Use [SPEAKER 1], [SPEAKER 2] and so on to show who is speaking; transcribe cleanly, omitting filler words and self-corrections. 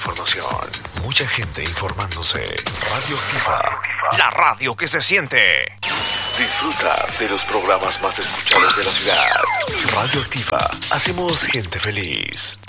[SPEAKER 1] Información, mucha gente informándose. Radioactiva, la radio que se siente. Disfruta de los programas más escuchados de la ciudad. Radioactiva, hacemos gente feliz.